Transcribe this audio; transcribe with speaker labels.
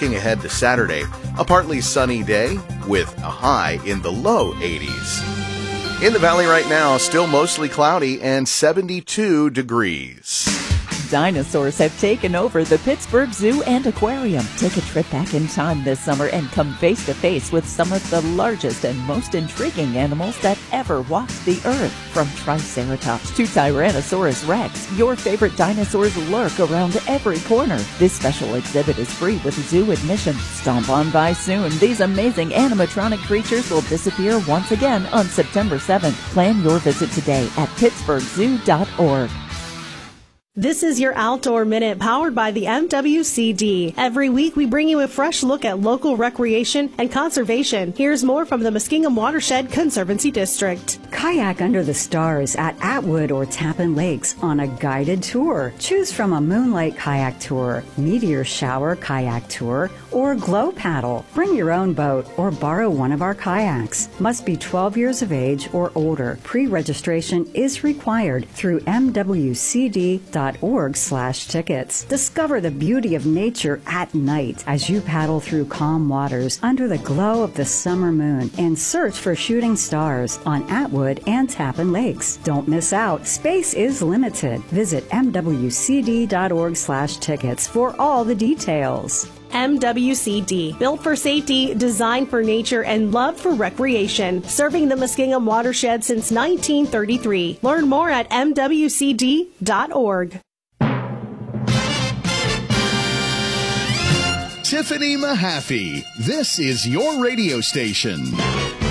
Speaker 1: looking ahead to Saturday, a partly sunny day with a high in the low 80s. In the valley right now, still mostly cloudy and 72 degrees.
Speaker 2: Dinosaurs have taken over the Pittsburgh Zoo and Aquarium. Take a trip back in time this summer and come face to face with some of the largest and most intriguing animals that ever walked the earth. From Triceratops to Tyrannosaurus Rex, your favorite dinosaurs lurk around every corner. This special exhibit is free with zoo admission. Stomp on by soon. These amazing animatronic creatures will disappear once again on September 7th. Plan your visit today at pittsburghzoo.org.
Speaker 3: This is your Outdoor Minute powered by the MWCD. Every week we bring you a fresh look at local recreation and conservation. Here's more from the Muskingum Watershed Conservancy District.
Speaker 4: Kayak under the stars at Atwood or Tappan Lakes on a guided tour. Choose from a Moonlight Kayak Tour, Meteor Shower Kayak Tour, or Glow Paddle. Bring your own boat or borrow one of our kayaks. Must be 12 years of age or older. Pre-registration is required through mwcd.org/tickets. Discover the beauty of nature at night as you paddle through calm waters under the glow of the summer moon and search for shooting stars on Atwood and Tappan Lakes. Don't miss out. Space is limited. Visit mwcd.org/tickets for all the details.
Speaker 3: MWCD, built for safety, designed for nature, and loved for recreation. Serving the Muskingum watershed since 1933. Learn more at mwcd.org.
Speaker 5: Tiffany Mahaffey, this is your radio station.